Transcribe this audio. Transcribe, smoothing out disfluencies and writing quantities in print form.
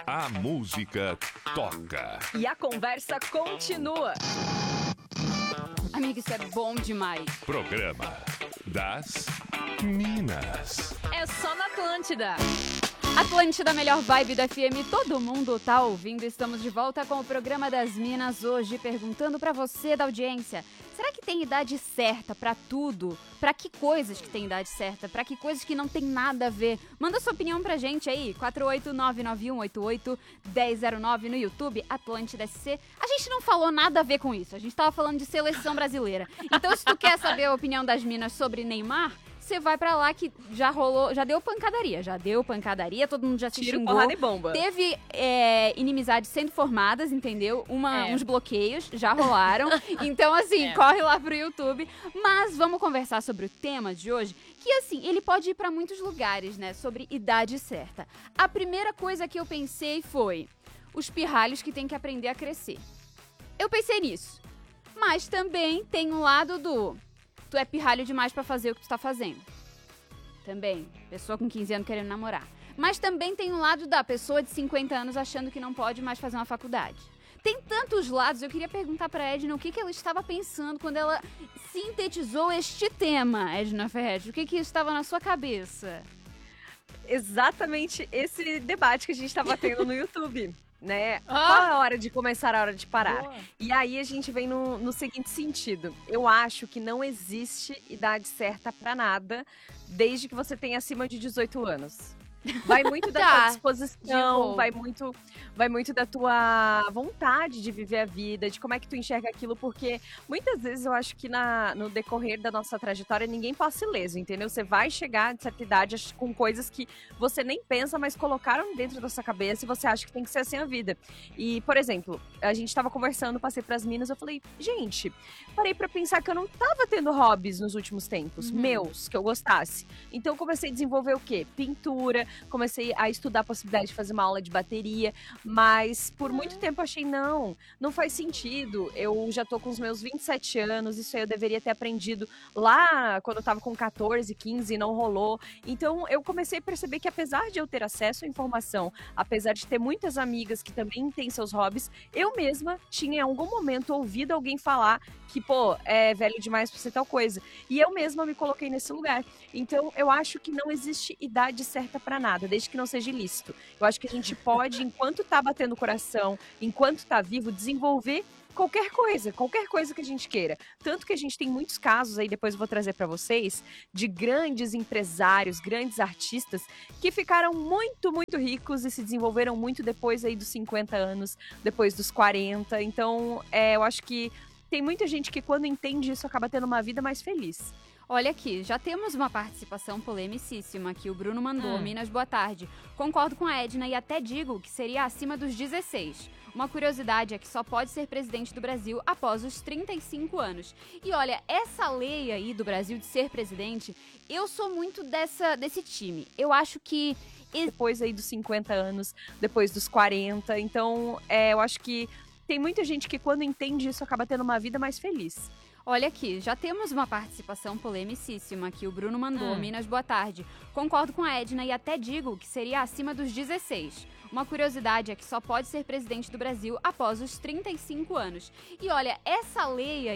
A música toca. E a conversa continua. Amiga, isso é bom demais. Programa das Minas. É só na Atlântida. Atlântida, melhor vibe da FM, todo mundo tá ouvindo. Estamos de volta com o programa das Minas hoje, perguntando pra você da audiência: será que tem idade certa pra tudo? Pra que coisas que tem idade certa? Pra que coisas que não tem nada a ver? Manda sua opinião pra gente aí, 48991881009 no YouTube, Atlântida SC. A gente não falou nada a ver com isso, a gente tava falando de seleção brasileira. Então se tu quer saber a opinião das minas sobre Neymar, você vai pra lá que já rolou, já deu pancadaria, todo mundo já se Tiro, xingou. porrada e bomba. Teve inimizades sendo formadas, entendeu? Uns bloqueios já rolaram. Então, assim, corre lá pro YouTube. Mas vamos conversar sobre o tema de hoje, que, assim, ele pode ir pra muitos lugares, né? Sobre idade certa. A primeira coisa que eu pensei foi os pirralhos que têm que aprender a crescer. Eu pensei nisso. Mas também tem um lado do: tu é pirralho demais pra fazer o que tu tá fazendo. Também, pessoa com 15 anos querendo namorar. Mas também tem um lado da pessoa de 50 anos achando que não pode mais fazer uma faculdade. Tem tantos lados, eu queria perguntar pra Edna o que ela estava pensando quando ela sintetizou este tema, Edna Ferretti. O que estava na sua cabeça? Exatamente esse debate que a gente tava tendo no YouTube. Né? Qual é a hora de começar, a hora de parar? Boa. E aí a gente vem no seguinte sentido: eu acho que não existe idade certa pra nada, desde que você tenha acima de 18 anos. Vai muito da tua disposição, vai muito da tua vontade de viver a vida, de como é que tu enxerga aquilo, porque muitas vezes eu acho que no decorrer da nossa trajetória ninguém passa ileso, entendeu? Você vai chegar de certa idade com coisas que você nem pensa, mas colocaram dentro da sua cabeça e você acha que tem que ser assim a vida. E, por exemplo, a gente tava conversando, passei pras minas, eu falei, gente, parei pra pensar que eu não tava tendo hobbies nos últimos tempos, meus, que eu gostasse. Então eu comecei a desenvolver o quê? Pintura, comecei a estudar a possibilidade de fazer uma aula de bateria, mas por muito tempo eu achei, não faz sentido, eu já tô com os meus 27 anos, isso aí eu deveria ter aprendido lá quando eu tava com 14, 15 e não rolou. Então eu comecei a perceber que apesar de eu ter acesso à informação, apesar de ter muitas amigas que também têm seus hobbies, eu mesma tinha em algum momento ouvido alguém falar que, pô, é velho demais pra ser tal coisa. E eu mesma me coloquei nesse lugar. Então eu acho que não existe idade certa pra nada, desde que não seja ilícito. Eu acho que a gente pode, enquanto tá batendo o coração, enquanto tá vivo, desenvolver qualquer coisa que a gente queira. Tanto que a gente tem muitos casos aí, depois eu vou trazer pra vocês, de grandes empresários, grandes artistas que ficaram muito, muito ricos e se desenvolveram muito depois aí dos 50 anos, depois dos 40. Então, eu acho que tem muita gente que quando entende isso acaba tendo uma vida mais feliz. Olha aqui, já temos uma participação polemicíssima que o Bruno mandou. Minas, boa tarde. Concordo com a Edna e até digo que seria acima dos 16. Uma curiosidade é que só pode ser presidente do Brasil após os 35 anos. E olha, essa lei aí do Brasil de ser presidente, eu sou muito desse time. Eu acho que depois aí dos 50 anos, depois dos 40. Então, eu acho que tem muita gente que quando entende isso acaba tendo uma vida mais feliz. Olha aqui, já temos uma participação polemicíssima que o Bruno mandou. Minas, boa tarde. Concordo com a Edna e até digo que seria acima dos 16. Uma curiosidade é que só pode ser presidente do Brasil após os 35 anos. E olha, essa lei aí